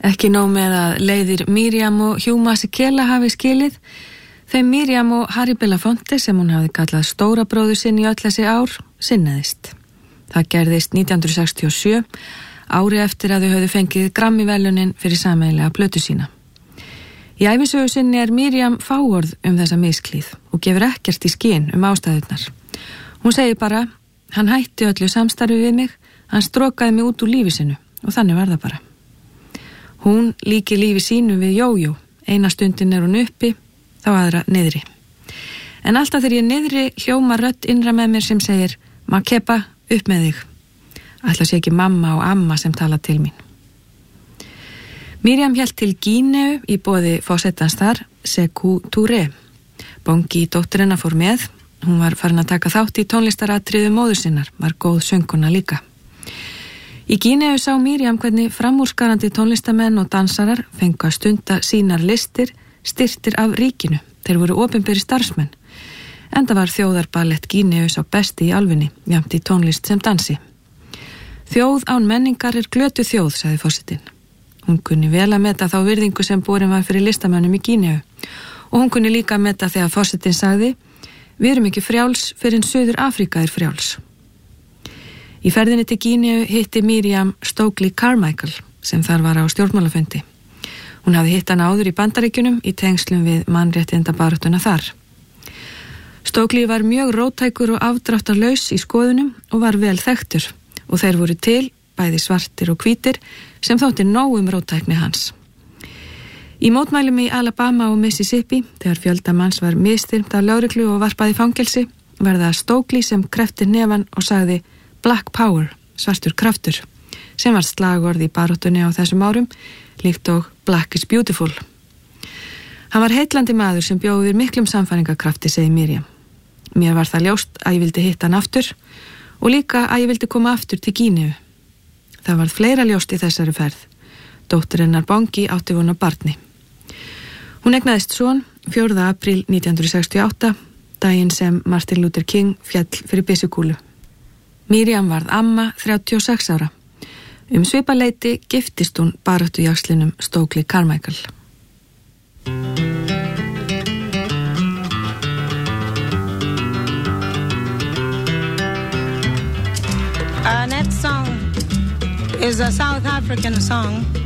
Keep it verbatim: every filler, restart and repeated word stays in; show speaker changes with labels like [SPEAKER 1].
[SPEAKER 1] Ekki nóg með að leiðir Miriam og Hugh Masekela hafi skilið, þeim Miriam og Harry Belafonte sem hún hafi kallað stóra bróður sinn í öll þessi ár, sinnaðist. Það gerðist nítján hundruð sextíu og sjö, ári eftir að þau höfðu fengið Grammy-verðlaunin fyrir sameiginlega plötu sína. Í ævisögu sinni er Miriam fáorð um þessa misklíð og gefur ekkert í skyn um ástæðurnar. Hún segir bara, hann hætti öllu samstarfi við mig, hann strokaði mig út úr lífi sinu og þannig var það bara. Hún líkir lífi sínu við jójó, eina stundin er hún uppi, þá aðra niðri. En alltaf þegar ég niðri hljóma rödd innra með mér sem segir, Makepa, upp með þig. Ætla sé ekki mamma og amma sem tala til mín. Miriam hélt til Gíneu í boði forsetans þar, Sékou Touré. Bongi dóttir hennar fór með, hún var farin að taka þátt í tónlistaratriðu móður sinnar, var góð söngkona líka. Í Gíneu sá Miriam hvernig framúrskarandi tónlistamenn og dansarar fengu að stunda sínar listir styrtir af ríkinu. Þeir voru opinberi starfsmenn. Enda var þjóðarballett Gíneu sá besti í álfunni, jafnt í tónlist sem dansi. Þjóð án menningar er glötu þjóð, sagði forsetinn. Hún kunni vel að meta þá virðingu sem borin var fyrir listamönnum í Gíneu. Og hún kunni líka að meta þegar forsetinn sagði, við erum ekki frjáls fyrir en Suður Afríka er frjáls. Í ferðinni til Gíneu hitti Miriam Stokely Carmichael sem þar var á stjórnmálafundi. Hún hafði hitt hana áður í Bandaríkjunum í tengslum við mannréttindabaráttuna þar. Stokely var mjög róttækur og afdráttarlaus í skoðunum og var vel þekktur og þeir voru til, bæði svartir og hvítir, sem þótti nóg um róttækni hans. Í mótmælum í Alabama og Mississippi, þegar fjölda manns var misþyrmt af lögreglu og varpaði fangelsi, var það Stokely sem kreppti hnefann og sagði Black Power, svartur kraftur, sem var slagorð í baráttunni á þessum árum, líkt og Black is Beautiful. Hann var heitlandi maður sem bjó yfir miklum samfæringarkrafti, segi Miriam. Mér var það ljóst að ég vildi hitta hann aftur og líka að ég vildi koma aftur til Gíneu. Það var fleira ljóst í þessari ferð. Dóttir hennar Bongi átti von á barni. Hún eignaðist son fjórða apríl nítján hundruð sextíu og átta, daginn sem Martin Luther King féll fyrir byssukúlu. Miriam varð amma þrjátíu og sex ára. Um svipaleiti giftist hún baráttujaxlinum Stokely Carmichael.
[SPEAKER 2] Uh, that song is a South African song.